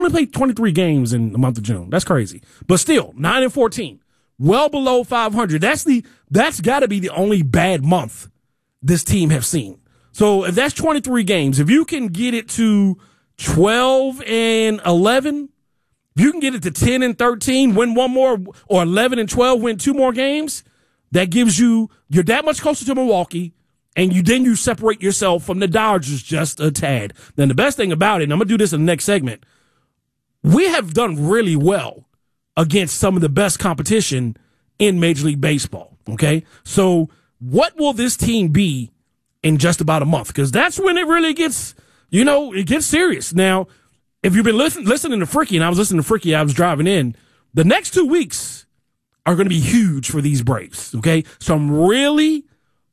only played 23 games in the month of June. That's crazy. But still, 9-14, well below 500. That's got to be the only bad month this team have seen. So if that's 23 games, if you can get it to 12-11, if you can get it to 10-13, win one more, or 11-12, win two more games, that gives you're that much closer to Milwaukee, and then you separate yourself from the Dodgers just a tad. Then the best thing about it, and I'm going to do this in the next segment, we have done really well against some of the best competition in Major League Baseball, okay? So what will this team be in just about a month? Because that's when it really gets, it gets serious. Now, if you've been listening to Fricky, and I was listening to Fricky, I was driving in, the next 2 weeks are going to be huge for these Braves, okay? Some really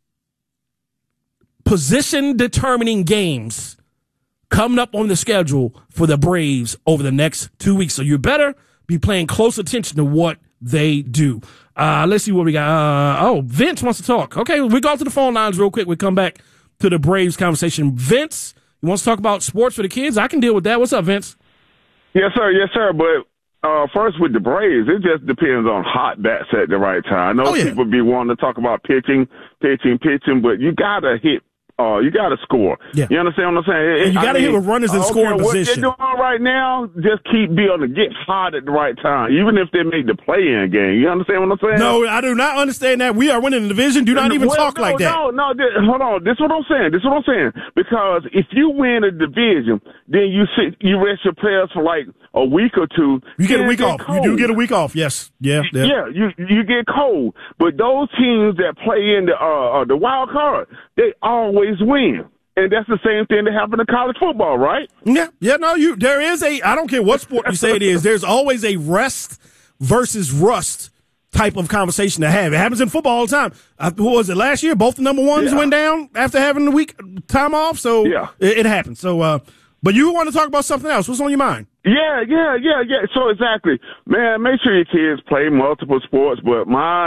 position-determining games coming up on the schedule for the Braves over the next 2 weeks. So you better be paying close attention to what they do. Let's see what we got. Vince wants to talk. Okay, we go to the phone lines real quick. We come back to the Braves conversation. Vince, you want to talk about sports for the kids? I can deal with that. What's up, Vince? Yes, sir. Yes, sir. But first with the Braves, it just depends on hot bats at the right time. I know people be wanting to talk about pitching, but you got to hit. You got to score. Yeah. You understand what I'm saying? And you got to hit with runners in scoring position. What they're doing right now, just keep being to get hot at the right time, even if they make the play-in game. You understand what I'm saying? No, I do not understand that. We are winning the division. Do not even talk like that. No, hold on. This is what I'm saying. Because if you win a division, then you rest your players for like a week or two. You get a week off. Cold. You do get a week off. Yes. Yeah. You get cold. But those teams that play in the wild card, they always win. And that's the same thing that happened in college football, right? Yeah. No, there is I don't care what sport you say it is, there's always a rest versus rust type of conversation to have. It happens in football all the time. What was it, last year? Both the number ones went down after having the week time off, so it happens. So, but you want to talk about something else. What's on your mind? Yeah. So exactly, man. Make sure your kids play multiple sports. But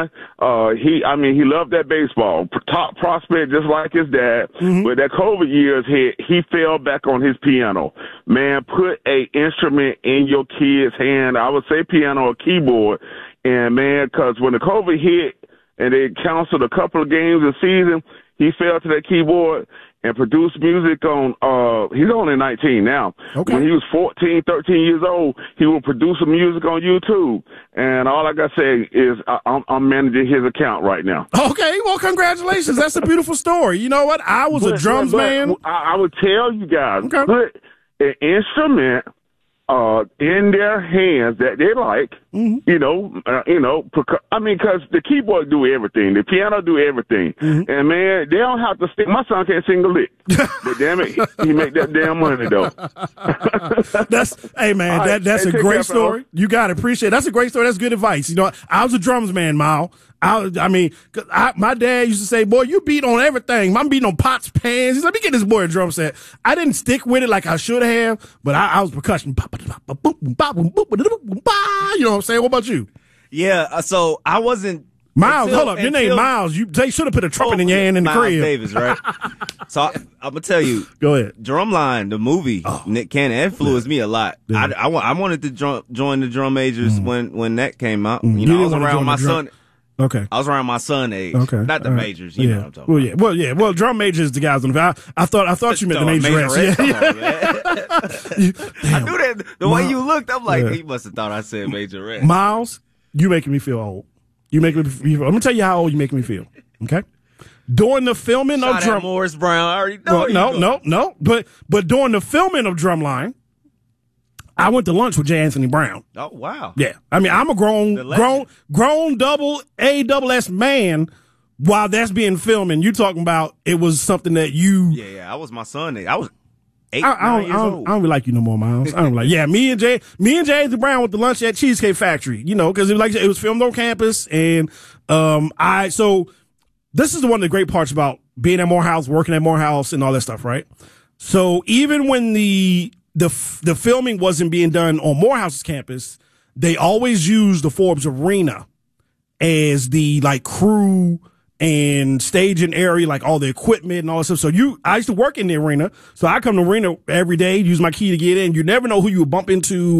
he loved that baseball. Top prospect, just like his dad. Mm-hmm. But that COVID years hit, he fell back on his piano. Man, put a instrument in your kid's hand. I would say piano or keyboard. And man, because when the COVID hit and they canceled a couple of games this season, he fell to that keyboard and produced music on, he's only 19 now. Okay. When he was 14, 13 years old, he would produce some music on YouTube. And all I got to say is I'm managing his account right now. Okay, well, congratulations. That's a beautiful story. You know what? I was a drums man. I would tell you guys, put an instrument in their hands that they like, because the keyboard do everything, the piano do everything, and man, they don't have to sing. My son can't sing a lick, but damn it, he make that damn money though. That's a great story. You got to appreciate it. That's a great story. That's good advice. I was a drums man, Mal. My dad used to say, boy, you beat on everything. I'm beating on pots, pans. He said, let me get this boy a drum set. I didn't stick with it like I should have, but I was percussion. You know what I'm saying? What about you? Yeah, so I wasn't. Miles, hold up. Your name Miles. They should have put a trumpet in your hand in the crib. Miles Davis, right? So I'm going to tell you. Go ahead. Drumline, the movie, Nick Cannon, influenced me a lot. Yeah. I wanted to join the drum majors when that came out. I was around my son. Okay. I was around my son age. Okay. Not the majors. You know what I'm talking about. Well, drum majors is the guys on the I thought you meant the majorettes. I knew that. The way you looked, I'm like, he must have thought I said majorette. Miles, you making me feel old. I'm going to tell you how old you making me feel. Okay? During the filming of Drum... Morris Brown, I already know. No. But during the filming of Drumline, I went to lunch with J. Anthony Brown. Oh, wow. Yeah. I'm a grown double S man while that's being filmed, and you talking about it was something that you... Yeah, I was my son. I was 8, I 9 years old. I don't really like you no more, Miles. I don't like... Yeah, me and J. Anthony Brown went to lunch at Cheesecake Factory, because it was filmed on campus, and so this is one of the great parts about being at Morehouse, working at Morehouse, and all that stuff, right? So even when the filming wasn't being done on Morehouse's campus, they always used the Forbes Arena as the crew and staging area, like all the equipment and all that stuff. So I used to work in the arena. So I come to the arena every day, use my key to get in. You never know who you would bump into